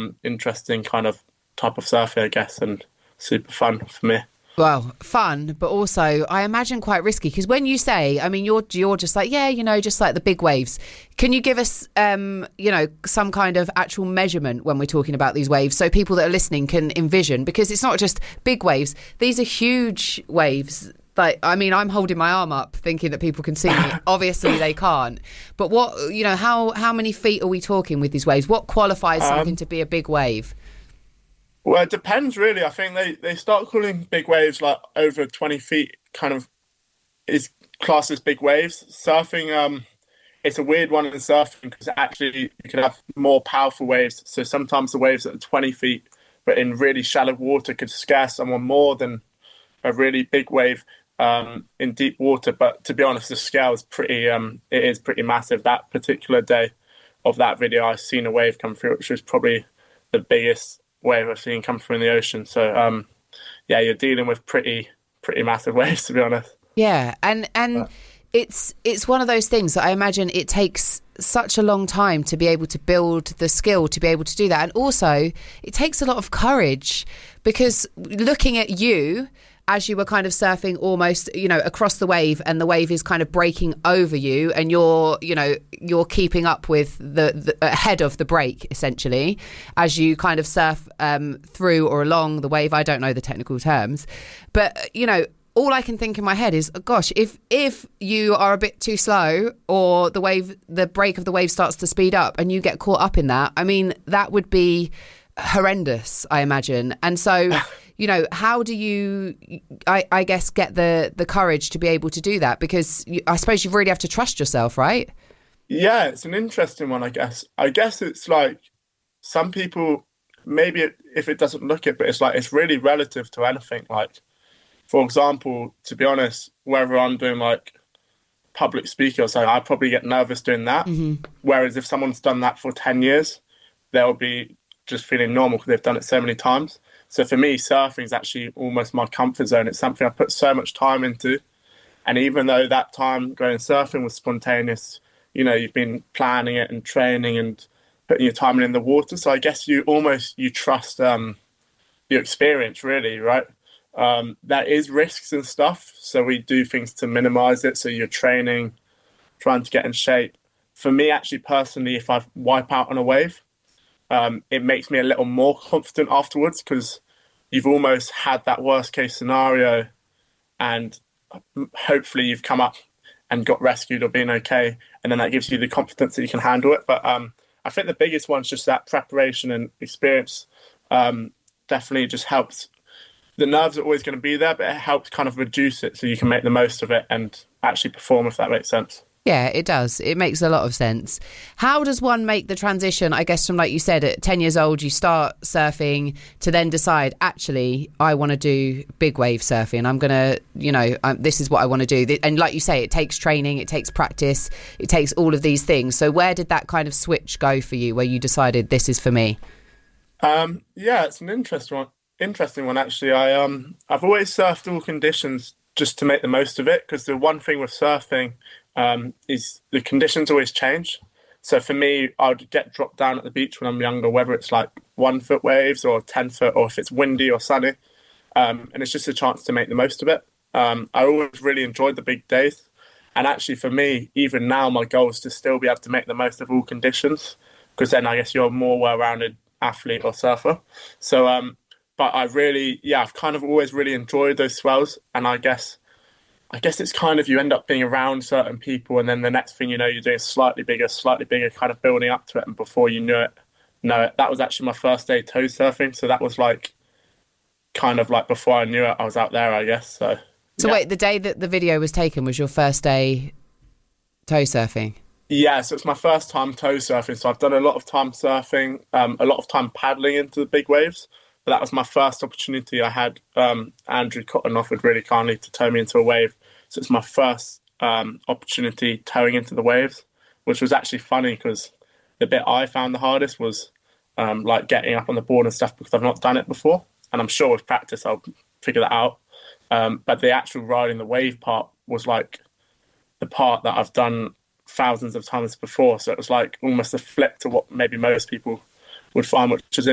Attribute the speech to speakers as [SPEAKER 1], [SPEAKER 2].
[SPEAKER 1] interesting kind of type of surfing, I guess, and super fun for me.
[SPEAKER 2] Well, fun, but also I imagine quite risky, because when you say, I mean, you're just like, yeah, just like the big waves. Can you give us, some kind of actual measurement when we're talking about these waves, so people that are listening can envision? Because it's not just big waves; these are huge waves. Like, I mean, I'm holding my arm up thinking that people can see me. Obviously, they can't. But how many feet are we talking with these waves? What qualifies something to be a big wave?
[SPEAKER 1] Well, it depends, really. I think they start calling big waves like over 20 feet kind of is classed as big waves. Surfing, it's a weird one in surfing because actually you can have more powerful waves. So sometimes the waves that are 20 feet, but in really shallow water, could scare someone more than a really big wave in deep water. But to be honest, the scale is pretty massive. That particular day of that video, I seen a wave come through, which was probably the biggest wave I've seen come through in the ocean. So you're dealing with pretty massive waves, to be honest.
[SPEAKER 2] Yeah, and it's one of those things that I imagine it takes such a long time to be able to build the skill to be able to do that. And also it takes a lot of courage, because looking at you as you were kind of surfing almost, across the wave, and the wave is kind of breaking over you, and you're keeping up with the ahead of the break, essentially, as you kind of surf through or along the wave. I don't know the technical terms, but, all I can think in my head is, gosh, if you are a bit too slow, or the break of the wave starts to speed up and you get caught up in that, I mean, that would be horrendous, I imagine. And so, how do you, I guess, get the courage to be able to do that? Because I suppose you really have to trust yourself, right?
[SPEAKER 1] Yeah, it's an interesting one, I guess. I guess it's like some people, maybe if it doesn't look it, but it's like it's really relative to anything. Like, for example, to be honest, whether I'm doing like public speaking or something, I probably get nervous doing that. Mm-hmm. Whereas if someone's done that for 10 years, they'll be just feeling normal because they've done it so many times. So for me, surfing is actually almost my comfort zone. It's something I put so much time into. And even though that time going surfing was spontaneous, you've been planning it and training and putting your time in the water. So I guess you trust your experience, really, right? There is risks and stuff. So we do things to minimize it. So you're training, trying to get in shape. For me, actually, personally, if I wipe out on a wave, it makes me a little more confident afterwards, because you've almost had that worst case scenario and hopefully you've come up and got rescued or been okay. And then that gives you the confidence that you can handle it. But I think the biggest one's just that preparation and experience definitely just helps. The nerves are always going to be there, but it helps kind of reduce it so you can make the most of it and actually perform, if that makes sense.
[SPEAKER 2] Yeah, it does. It makes a lot of sense. How does one make the transition, I guess, from, like you said, at 10 years old, you start surfing, to then decide, actually, I want to do big wave surfing. I'm going to, this is what I want to do. And like you say, it takes training, it takes practice, it takes all of these things. So where did that kind of switch go for you, where you decided this is for me?
[SPEAKER 1] It's an interesting one, actually. I've always surfed all conditions just to make the most of it, because the one thing with surfing is the conditions always change. So for me, I'd get dropped down at the beach when I'm younger, whether it's like 1 foot waves or 10 foot, or if it's windy or sunny. And it's just a chance to make the most of it. I always really enjoyed the big days. And actually for me, even now, my goal is to still be able to make the most of all conditions, because then I guess you're a more well-rounded athlete or surfer. So, but I've kind of always really enjoyed those swells. And I guess it's kind of, you end up being around certain people, and then the next thing you know, you're doing slightly bigger, kind of building up to it. And before you know it, that was actually my first day toe surfing. So that was like, kind of like before I knew it, I was out there, I guess. So yeah.
[SPEAKER 2] Wait, the day that the video was taken was your first day toe surfing?
[SPEAKER 1] Yeah, so it's my first time toe surfing. So I've done a lot of time surfing, a lot of time paddling into the big waves. But that was my first opportunity. I had Andrew Cotton offered really kindly to tow me into a wave. So it's my first opportunity towing into the waves, which was actually funny, because the bit I found the hardest was like getting up on the board and stuff, because I've not done it before. And I'm sure with practice I'll figure that out. But the actual riding the wave part was like the part that I've done thousands of times before. So it was like almost a flip to what maybe most people would find, which is